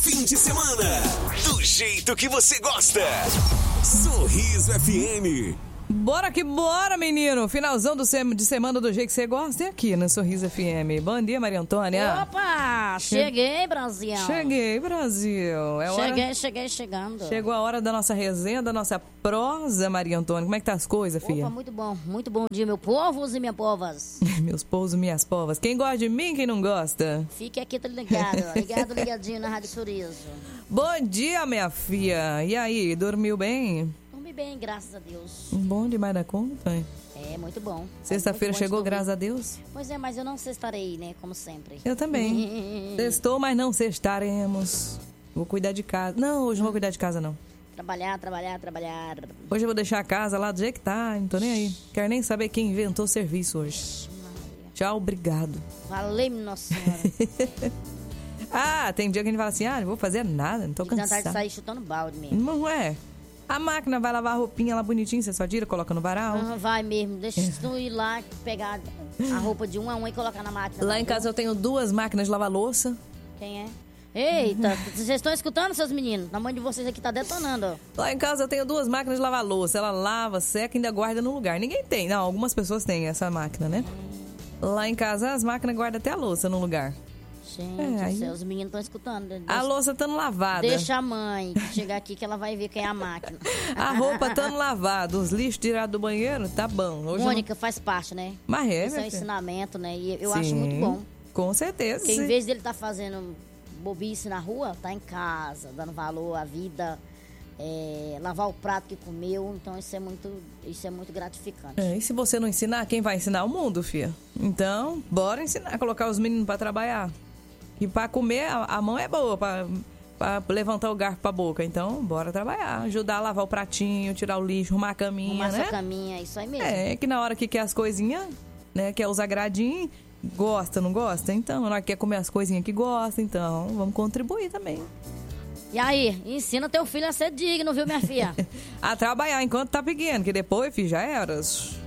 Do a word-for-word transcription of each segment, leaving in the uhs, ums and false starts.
fim de semana, do jeito que você gosta. Sorriso F M. Bora que bora, menino! Finalzão do sem... de semana do jeito que você gosta é aqui no Sorriso F M. Bom dia, Maria Antônia. Opa! Cheguei, Brasil. Cheguei, Brasil. É cheguei, hora... cheguei, chegando. Chegou a hora da nossa resenha, da nossa prosa, Maria Antônia. Como é que tá as coisas, filha? Opa, muito bom. Muito bom dia, meus povos e minhas povas. Meus povos e minhas povas. Quem gosta de mim, quem não gosta? Fique aqui, tá ligado. Ligado, ligadinho na Rádio Sorriso. Bom dia, minha filha. E aí, dormiu bem? Dormi bem, graças a Deus. Bom demais da conta, hein? É, muito bom. Sexta-feira muito bom chegou, graças a Deus? Pois é, mas eu não sextarei, né? Como sempre. Eu também. Sextou, mas não sextaremos. Vou cuidar de casa. Não, hoje não vou cuidar de casa, não. Trabalhar, trabalhar, trabalhar. Hoje eu vou deixar a casa lá do jeito que tá, não tô nem aí. Quero nem saber quem inventou o serviço hoje. Tchau, obrigado. Valeu, Nossa Senhora. Ah, tem dia que a gente fala assim, ah, não vou fazer nada, não tô cansado. cansado. De sair chutando balde mesmo. Não é. A máquina vai lavar a roupinha lá bonitinha, você só tira, coloca no varal. Uhum, vai mesmo, deixa tu ir lá, pegar a roupa de um a um e colocar na máquina. Lá em casa eu tenho duas máquinas de lavar louça. Quem é? Eita, vocês estão escutando, seus meninos? A mãe de vocês aqui tá detonando, ó. Lá em casa eu tenho duas máquinas de lavar louça. Ela lava, seca e ainda guarda no lugar. Ninguém tem, não, algumas pessoas têm essa máquina, né? Lá em casa as máquinas guardam até a louça no lugar. Gente, é, aí... céu, os meninos estão escutando. Deixa, a louça estando lavada. Deixa a mãe chegar aqui que ela vai ver quem é a máquina. A roupa estando lavada, os lixos tirados do banheiro, tá bom. Hoje Mônica, não... faz parte, né? Mas é, isso é um ensinamento, né? E eu Sim, acho muito bom. Com certeza. Porque em vez dele estar tá fazendo bobice na rua, tá em casa, dando valor à vida, é, lavar o prato que comeu. Então isso é muito, isso é muito gratificante. É, e se você não ensinar, quem vai ensinar? O mundo, filha. Então, bora ensinar, colocar os meninos para trabalhar. E para comer, a, a mão é boa, para levantar o garfo para a boca. Então, bora trabalhar. Ajudar a lavar o pratinho, tirar o lixo, arrumar a caminha, arrumar né? Arrumar a caminha, isso aí mesmo. É, que na hora que quer as coisinhas, né? Quer os agradinhos, gosta, não gosta? Então, na hora que quer comer as coisinhas que gosta, então, vamos contribuir também. E aí, ensina teu filho a ser digno, viu, minha filha? A trabalhar enquanto tá pequeno, que depois, filho, já era.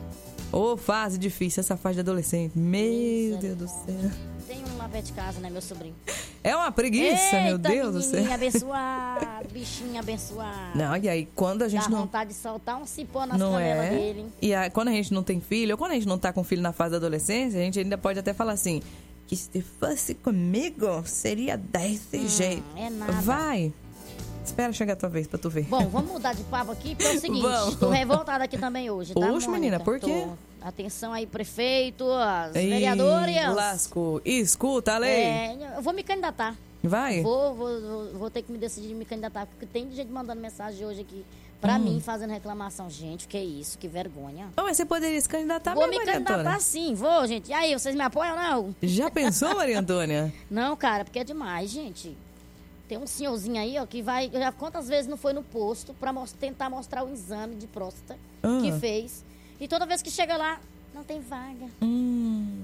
Ô, fase difícil, essa fase de adolescente. Meu Deus do céu. Tem um lá perto de casa, né, meu sobrinho? É uma preguiça, Eita, meu Deus do céu. abençoado, bichinho abençoado. Não, e aí, quando a gente Dá não... vontade de soltar um cipó nas não canelas é. dele. E aí, quando a gente não tem filho, ou quando a gente não tá com filho na fase da adolescência, a gente ainda pode até falar assim, que se fosse comigo, seria desse hum, jeito. É nada. Vai. Espera chegar a tua vez pra tu ver. Bom, vamos mudar de papo aqui, porque é o seguinte, vamos. Tô revoltada aqui também hoje, tá, Poxa, menina, por quê? Tô... Atenção aí, prefeito, as vereadoras. Lasco, escuta a lei. É, eu vou me candidatar. Vai? Vou, vou, vou, vou ter que me decidir de me candidatar, porque tem gente mandando mensagem hoje aqui pra hum. mim, fazendo reclamação. Gente, que isso, que vergonha. Oh, mas você poderia se candidatar Vou mesmo, me Maria candidatar Antônia? sim, vou, gente. E aí, vocês me apoiam ou não? Já pensou, Maria Antônia? Não, cara, porque é demais, gente. Tem um senhorzinho aí, ó, que vai... Já quantas vezes não foi no posto pra most- tentar mostrar o exame de próstata ah. que fez. E toda vez que chega lá, não tem vaga. Hum.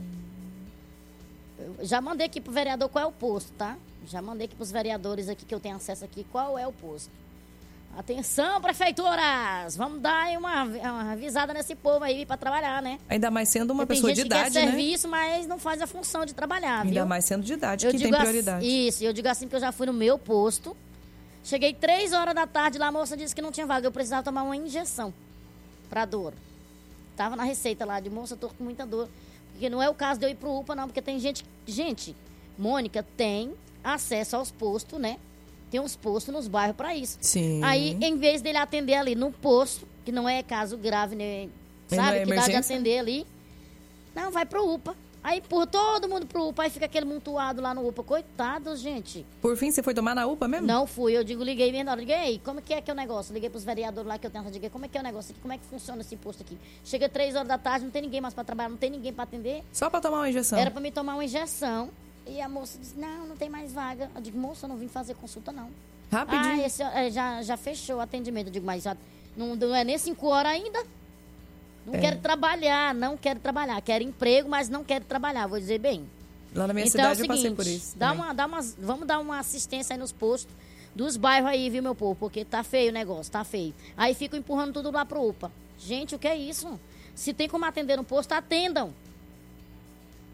Eu já mandei aqui pro vereador qual é o posto, tá? Já mandei aqui pros vereadores aqui que eu tenho acesso aqui qual é o posto. Atenção, prefeituras! Vamos dar aí uma, uma avisada nesse povo aí pra trabalhar, né? Ainda mais sendo uma Porque pessoa de idade, né? Tem gente que quer serviço, mas não faz a função de trabalhar, Ainda viu? mais sendo de idade, eu que digo tem prioridade. Assim, isso, eu digo assim que eu já fui no meu posto. Cheguei três horas da tarde lá, a moça disse que não tinha vaga. Eu precisava tomar uma injeção pra dor. Tava na receita lá de moça, eu tô com muita dor. Porque não é o caso de eu ir pro U P A, não. Porque tem gente... Gente, Mônica tem acesso aos postos, né? Tem uns postos nos bairros pra isso. Sim. Aí, em vez dele atender ali no posto, que não é caso grave, né? Sabe? É que dá de atender ali. Não, vai pro U P A. Aí empurra todo mundo pro U P A, aí fica aquele montuado lá no U P A. Coitado, gente. Por fim, você foi tomar na U P A mesmo? Não fui. Eu digo, liguei mesmo. Liguei, como que é que é o negócio? Liguei pros vereadores lá que eu tenho. Liguei, como é que é o negócio aqui? Como é que funciona esse posto aqui? Chega três horas da tarde, não tem ninguém mais pra trabalhar, não tem ninguém pra atender. Só pra tomar uma injeção? Era pra me tomar uma injeção. E a moça disse, não, não tem mais vaga. Eu digo, moça, eu não vim fazer consulta, não. Rapidinho. Ah, esse, é, já, já fechou o atendimento. Eu digo, mas já, não, não é nem cinco horas ainda? Não é. Quero trabalhar, não quero trabalhar. Quero emprego, mas não quero trabalhar, vou dizer bem. Lá na minha então, cidade é o seguinte, eu passei por isso. Dá uma, dá uma, vamos dar uma assistência aí nos postos dos bairros aí, viu, meu povo? Porque tá feio o negócio, tá feio. Aí ficam empurrando tudo lá pro U P A. Gente, o que é isso? Se tem como atender no posto, atendam.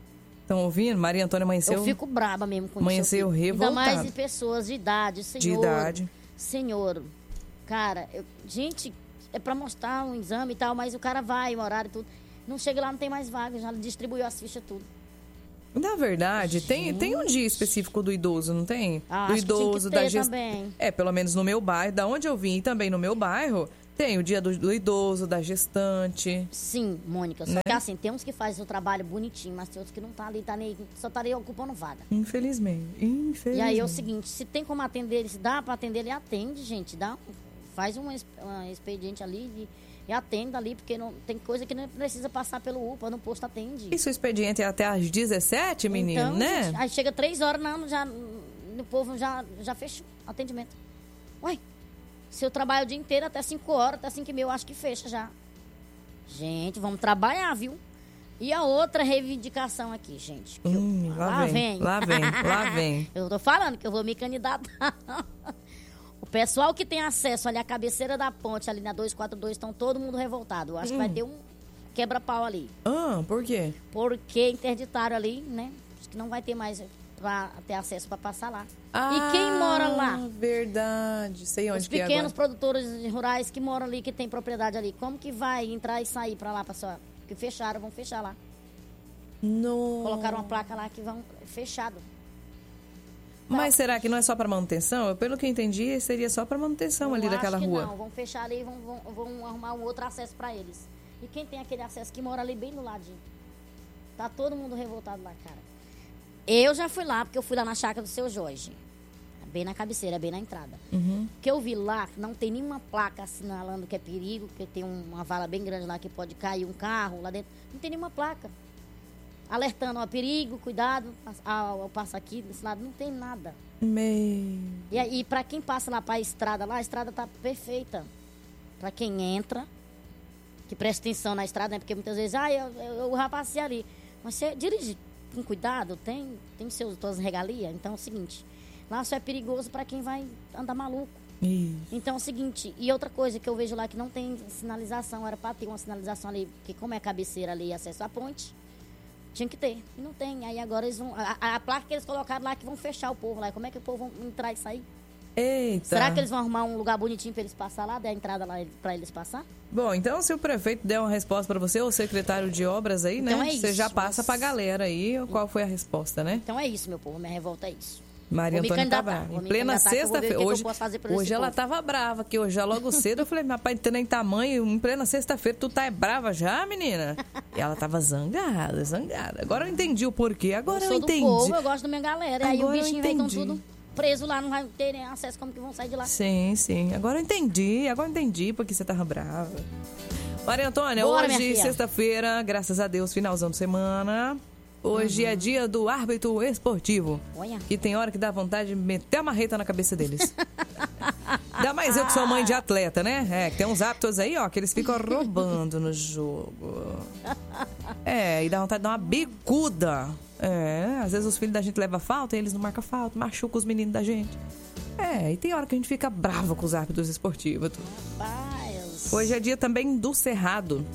Estão ouvindo? Maria Antônia amanheceu... Eu fico braba mesmo com amanheceu isso. revoltada. Ainda mais de pessoas de idade, senhor. De idade. Senhor, cara, eu, gente, é pra mostrar um exame e tal, mas o cara vai, um horário e tudo. Não chega lá, não tem mais vaga, já distribuiu as fichas tudo. Na verdade, tem, tem um dia específico do idoso, não tem? Ah, do acho idoso, que tinha que da ter gest... também. É, pelo menos no meu bairro, da onde eu vim, também no meu bairro, tem o dia do, do idoso, da gestante. Sim, Mônica, só Né? que assim, tem uns que fazem o trabalho bonitinho, mas tem outros que não tá ali, tá nem, só tá ali ocupando vaga. Infelizmente, infelizmente. E aí é o seguinte, se tem como atender ele, se dá pra atender ele, atende, gente, dá, faz um, ex- um expediente ali e, e atenda ali, porque não, tem coisa que não precisa passar pelo U P A, no posto atende. Isso o expediente é até às dezessete, menino, Então, né? gente, aí chega três horas, não, já, o povo já, já fechou atendimento. Ué, se eu trabalho o dia inteiro, até cinco horas, até cinco e meia, eu acho que fecha já. Gente, vamos trabalhar, viu? E a outra reivindicação aqui, gente. que eu- Hum, lá, vem, lá vem, lá vem. Eu tô falando que eu vou me candidatar. O pessoal que tem acesso ali à cabeceira da ponte, ali na duzentos e quarenta e dois, estão todo mundo revoltado. Eu acho que vai ter um quebra-pau ali. Ah, por quê? Porque interditaram ali, né? Acho que não vai ter mais pra ter acesso para passar lá. Ah, E quem mora lá? Verdade. Sei onde Os que é pequenos agora. produtores rurais que moram ali, que tem propriedade ali. Como que vai entrar e sair para lá, pessoal? Porque fecharam, vão fechar lá. No... Colocaram uma placa lá que vão fechado. Mas será que não é só para manutenção? Eu, pelo que eu entendi, seria só para manutenção Eu ali acho daquela que rua. Não, vão fechar ali e vão, vão, vão arrumar um outro acesso para eles. E quem tem aquele acesso que mora ali bem do ladinho? Tá todo mundo revoltado lá, cara. Eu já fui lá, porque eu fui lá na chácara do seu Jorge. Bem na cabeceira, bem na entrada. Uhum. O que eu vi lá, não tem nenhuma placa assinalando que é perigo, que tem um- uma vala bem grande lá que pode cair um carro lá dentro. Não tem nenhuma placa. Alertando, ó, perigo, cuidado, ao, ao passar aqui desse lado, não tem nada. Meio... E aí, pra quem passa lá pra estrada lá, a estrada tá perfeita. Pra quem entra, que presta atenção na estrada, né? Porque muitas vezes, ah, eu, eu, eu já passei ali. Mas você dirige com cuidado, tem, tem seus, suas regalias. Então é o seguinte, lá só é perigoso pra quem vai andar maluco. Ih, Então é o seguinte, e outra coisa que eu vejo lá que não tem sinalização, era pra ter uma sinalização ali, porque como é cabeceira ali e acesso à ponte, tinha que ter. E não tem. Aí agora eles vão. A, a- a placa que eles colocaram lá que vão fechar o povo lá. E como é que o povo vão entrar e sair? Eita. Será que eles vão arrumar um lugar bonitinho pra eles passar lá, dar a entrada lá pra eles passar? Bom, então se o prefeito der uma resposta para você, ou o secretário de obras aí, Então né? é Você isso, já passa mas- pra galera aí qual foi a resposta, né? Então é isso, meu povo. Minha revolta é isso. Maria Vou me Antônia tá candidatar, brava. vou Em me plena candidatar, que eu vou ver o que sexta-feira. que eu Hoje, posso fazer por hoje esse ela povo. tava brava, que hoje já logo cedo eu falei, rapaz, tem nem tamanho, em plena sexta-feira tu tá brava já, menina? E ela tava zangada, zangada. Agora eu entendi o porquê, agora Eu eu, sou do entendi. povo, eu gosto da minha galera. Aí o Agora eu bichinho vem com entendi. tudo preso lá, não vai ter nem acesso, como que vão sair de lá? Sim, sim. Agora eu entendi, agora eu entendi porque você tava brava. Maria Antônia, Bora, minha hoje, filha. sexta-feira, graças a Deus, finalzão de semana. Hoje é dia do árbitro esportivo. Olha. Que tem hora que dá vontade de meter a marreta na cabeça deles. Ainda mais eu que sou mãe de atleta, né? É, que tem uns hábitos aí, ó, que eles ficam roubando no jogo. É, e dá vontade de dar uma bicuda. É, às vezes os filhos da gente levam falta e eles não marcam falta, machucam os meninos da gente. É, e tem hora que a gente fica brava com os árbitros esportivos. tudo. Rapaz. Hoje é dia também do cerrado.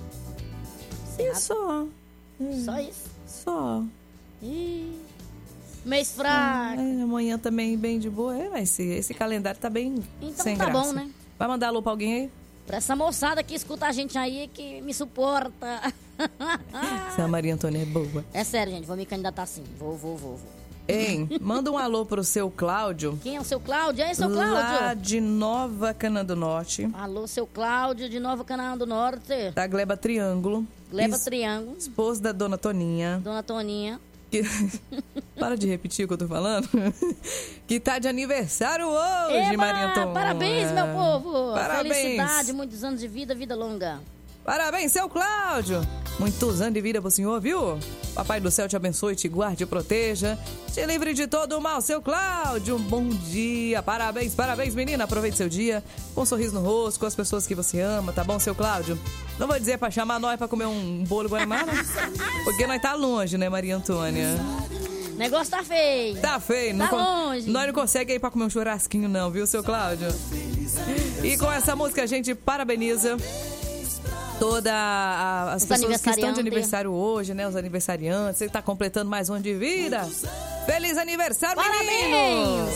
E só, Só isso. só. Ih, mês fraco. É, amanhã também bem de boa. É, mas esse, esse calendário tá bem Então sem tá graça. bom, né? Vai mandar alô pra alguém aí? Pra essa moçada que escuta a gente aí, que me suporta. Se a Maria Antônia é boa. É sério, gente, vou me candidatar sim. Vou, vou, vou, vou. Hein, manda um alô pro seu Cláudio. Quem é o seu Cláudio? Aí, seu Cláudio? Lá de Nova Cana do Norte. Alô, seu Cláudio, de Nova Canaã do Norte. Da Gleba Triângulo. Gleba Es- Triângulo. Esposa da Dona Toninha. Dona Toninha. Que... Para de repetir o que eu tô falando. Que tá de aniversário hoje, Eba, Maria Antônia. parabéns, meu povo. Parabéns. Felicidade, muitos anos de vida, vida longa. Parabéns, seu Cláudio. Muitos anos de vida pro senhor, viu? Papai do céu te abençoe, te guarde e proteja. Te livre de todo o mal, seu Cláudio. Um bom dia. Parabéns, parabéns, menina. Aproveite seu dia com um sorriso no rosto, com as pessoas que você ama, tá bom, seu Cláudio? Não vou dizer pra chamar nós pra comer um bolo Guarimá, não. Porque nós tá longe, né, Maria Antônia? O negócio tá feio. Tá feio. Tá não longe. Nós não conseguimos ir pra comer um churrasquinho, não, viu, seu Cláudio? E com essa música a gente parabeniza toda a, as Os pessoas que estão de aniversariantes. aniversário hoje, né? Os aniversariantes. Você está completando mais um ano de vida. Feliz aniversário, Parabéns! meninos!